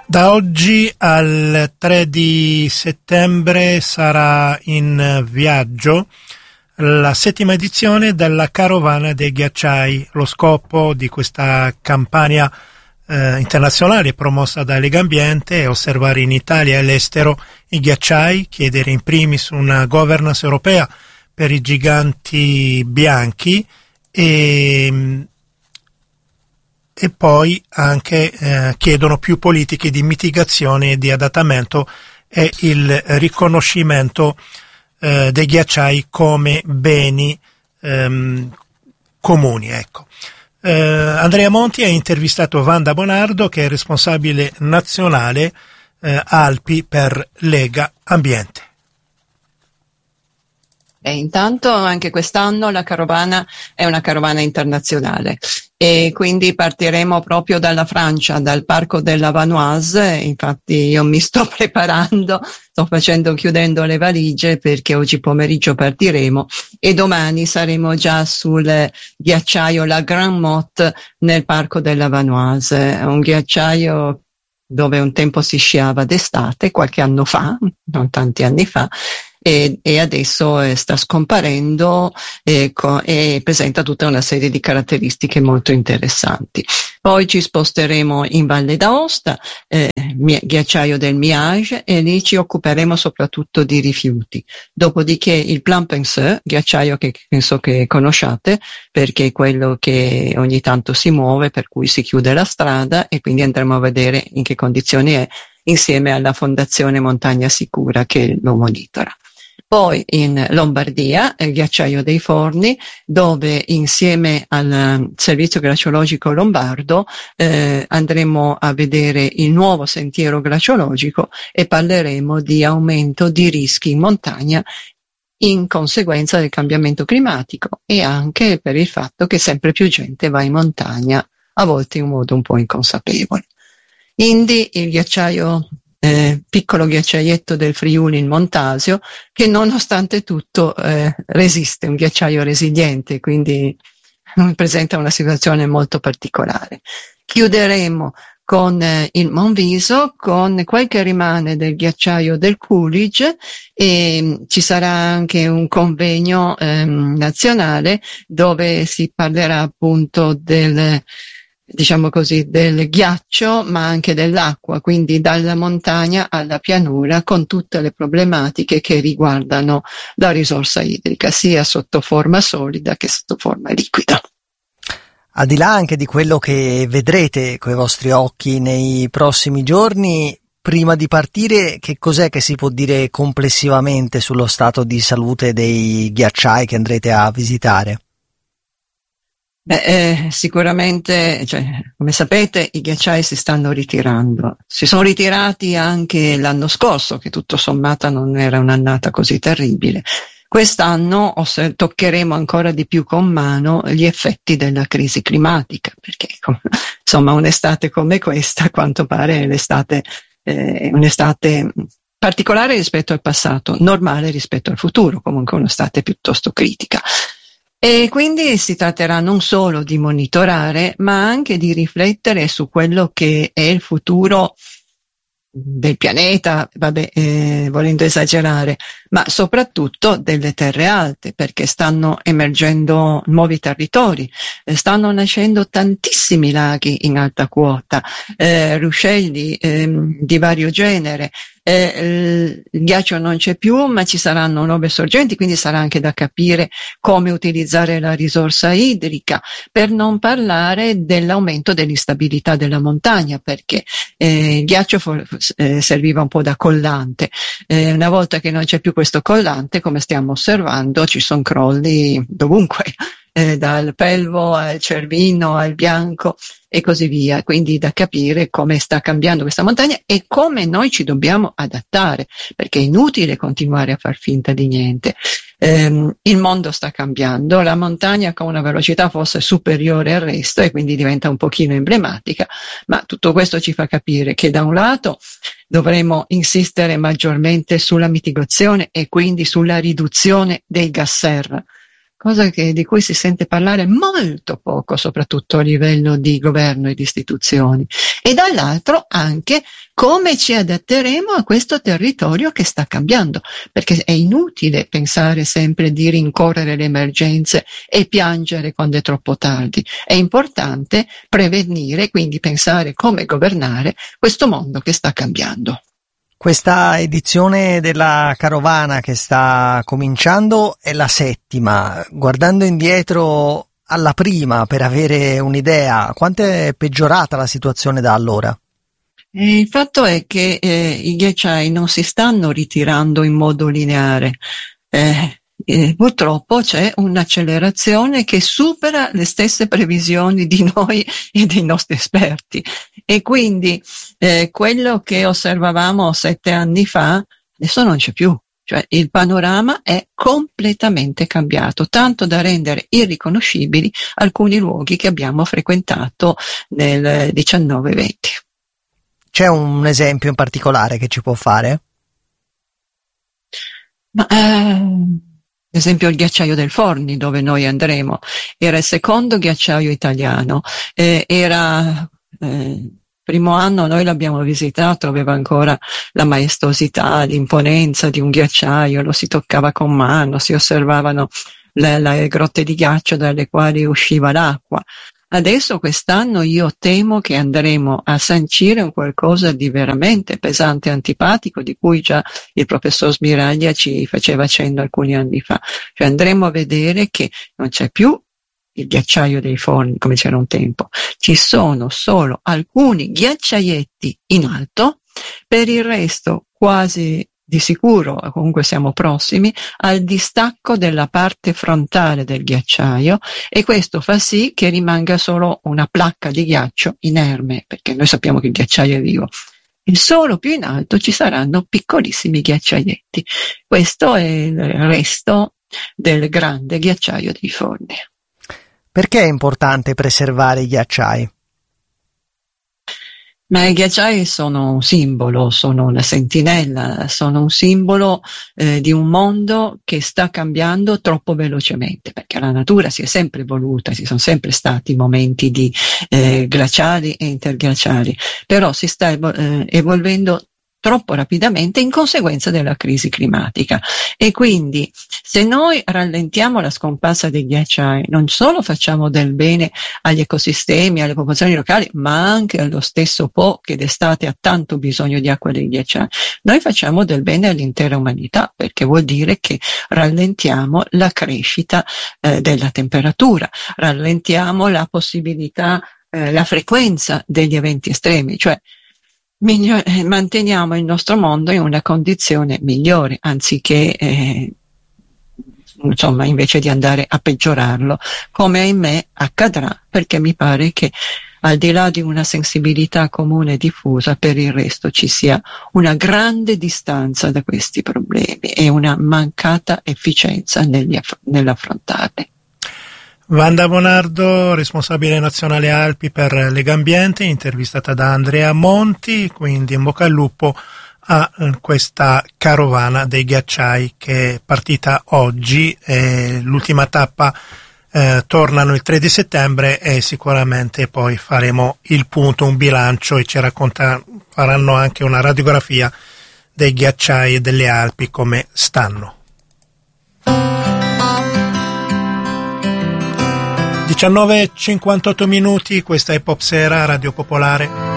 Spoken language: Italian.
Da oggi al 3 di settembre sarà in viaggio la 7ª edizione della Carovana dei Ghiacciai. Lo scopo di questa campagna internazionale promossa da Legambiente è osservare in Italia e all'estero i ghiacciai, chiedere in primis una governance europea per i giganti bianchi e poi anche chiedono più politiche di mitigazione e di adattamento e il riconoscimento dei ghiacciai come beni comuni. Ecco. Andrea Monti ha intervistato Wanda Bonardo, che è responsabile nazionale Alpi per Lega Ambiente. E intanto anche quest'anno la carovana è una carovana internazionale e quindi partiremo proprio dalla Francia, dal Parco della Vanoise. Infatti io mi sto preparando, chiudendo le valigie, perché oggi pomeriggio partiremo e domani saremo già sul ghiacciaio La Grande Motte nel Parco della Vanoise, un ghiacciaio dove un tempo si sciava d'estate, qualche anno fa, non tanti anni fa, e adesso sta scomparendo e presenta tutta una serie di caratteristiche molto interessanti. Poi ci sposteremo in Valle d'Aosta, ghiacciaio del Miage, e lì ci occuperemo soprattutto di rifiuti. Dopodiché il Plan Penseux, ghiacciaio che penso che conosciate, perché è quello che ogni tanto si muove, per cui si chiude la strada, e quindi andremo a vedere in che condizioni è, insieme alla Fondazione Montagna Sicura che lo monitora. Poi in Lombardia, il ghiacciaio dei Forni, dove insieme al Servizio Glaciologico Lombardo andremo a vedere il nuovo sentiero glaciologico e parleremo di aumento di rischi in montagna in conseguenza del cambiamento climatico e anche per il fatto che sempre più gente va in montagna, a volte in modo un po' inconsapevole. Indi il ghiacciaio piccolo ghiacciaietto del Friuli, il Montasio, che nonostante tutto resiste, un ghiacciaio resiliente, quindi presenta una situazione molto particolare. Chiuderemo con il Monviso, con quel che rimane del ghiacciaio del Coolidge, e ci sarà anche un convegno nazionale dove si parlerà appunto del ghiaccio, ma anche dell'acqua, quindi dalla montagna alla pianura, con tutte le problematiche che riguardano la risorsa idrica, sia sotto forma solida che sotto forma liquida. Al di là anche di quello che vedrete coi vostri occhi nei prossimi giorni, prima di partire, che cos'è che si può dire complessivamente sullo stato di salute dei ghiacciai che andrete a visitare? Sicuramente, come sapete, i ghiacciai si stanno ritirando. Si sono ritirati anche l'anno scorso, che tutto sommato non era un'annata così terribile. Quest'anno toccheremo ancora di più con mano gli effetti della crisi climatica, perché insomma un'estate come questa, a quanto pare, è un'estate particolare rispetto al passato, normale rispetto al futuro, comunque un'estate piuttosto critica. E quindi si tratterà non solo di monitorare, ma anche di riflettere su quello che è il futuro del pianeta, volendo esagerare, ma soprattutto delle terre alte, perché stanno emergendo nuovi territori, stanno nascendo tantissimi laghi in alta quota, ruscelli di vario genere. Il ghiaccio non c'è più, ma ci saranno nuove sorgenti, quindi sarà anche da capire come utilizzare la risorsa idrica, per non parlare dell'aumento dell'instabilità della montagna, perché il ghiaccio serviva un po' da collante. Una volta che non c'è più questo collante, come stiamo osservando, ci sono crolli dovunque, dal Pelvo al Cervino al Bianco e così via, quindi da capire come sta cambiando questa montagna e come noi ci dobbiamo adattare, perché è inutile continuare a far finta di niente. Il mondo sta cambiando, la montagna con una velocità forse superiore al resto e quindi diventa un pochino emblematica, ma tutto questo ci fa capire che da un lato dovremo insistere maggiormente sulla mitigazione e quindi sulla riduzione dei gas serra, cosa di cui si sente parlare molto poco, soprattutto a livello di governo e di istituzioni, e dall'altro anche come ci adatteremo a questo territorio che sta cambiando, perché è inutile pensare sempre di rincorrere le emergenze e piangere quando è troppo tardi. È importante prevenire, quindi pensare come governare questo mondo che sta cambiando. Questa edizione della Carovana che sta cominciando è la 7ª. Guardando indietro alla prima per avere un'idea, quanto è peggiorata la situazione da allora? Il fatto è che i ghiacciai non si stanno ritirando in modo lineare. Purtroppo c'è un'accelerazione che supera le stesse previsioni di noi e dei nostri esperti, e quindi quello che osservavamo 7 anni fa adesso non c'è più, cioè il panorama è completamente cambiato, tanto da rendere irriconoscibili alcuni luoghi che abbiamo frequentato nel 19-20. C'è un esempio in particolare che ci può fare? Ad esempio il ghiacciaio del Forni, dove noi andremo, era il secondo ghiacciaio italiano, primo anno noi l'abbiamo visitato, aveva ancora la maestosità, l'imponenza di un ghiacciaio, lo si toccava con mano, si osservavano le grotte di ghiaccio dalle quali usciva l'acqua. Adesso quest'anno io temo che andremo a sancire un qualcosa di veramente pesante e antipatico, di cui già il professor Smiraglia ci faceva cenno alcuni anni fa. Cioè andremo a vedere che non c'è più il ghiacciaio dei Forni come c'era un tempo, ci sono solo alcuni ghiacciaietti in alto, per il resto quasi di sicuro, comunque siamo prossimi, al distacco della parte frontale del ghiacciaio, e questo fa sì che rimanga solo una placca di ghiaccio inerme, perché noi sappiamo che il ghiacciaio è vivo. E solo più in alto ci saranno piccolissimi ghiacciaietti. Questo è il resto del grande ghiacciaio dei Forni. Perché è importante preservare i ghiacciai? Ma i ghiacciai sono un simbolo, sono una sentinella, sono un simbolo di un mondo che sta cambiando troppo velocemente, perché la natura si è sempre evoluta, ci sono sempre stati momenti di glaciali e interglaciali, però si sta evolvendo troppo rapidamente in conseguenza della crisi climatica, e quindi se noi rallentiamo la scomparsa dei ghiacciai non solo facciamo del bene agli ecosistemi, alle popolazioni locali, ma anche allo stesso Po che d'estate ha tanto bisogno di acqua dei ghiacciai, noi facciamo del bene all'intera umanità, perché vuol dire che rallentiamo la crescita della temperatura, rallentiamo la possibilità, la frequenza degli eventi estremi, cioè manteniamo il nostro mondo in una condizione migliore, anziché invece di andare a peggiorarlo, come ahimè accadrà, perché mi pare che al di là di una sensibilità comune diffusa, per il resto ci sia una grande distanza da questi problemi e una mancata efficienza nell'affrontarli. Wanda Bonardo, responsabile nazionale Alpi per Legambiente, intervistata da Andrea Monti, quindi in bocca al lupo a questa carovana dei ghiacciai che è partita oggi, l'ultima tappa tornano il 3 di settembre e sicuramente poi faremo il punto, un bilancio, e faranno anche una radiografia dei ghiacciai e delle Alpi come stanno. 19:58 minuti, questa è Popsera, Radio Popolare.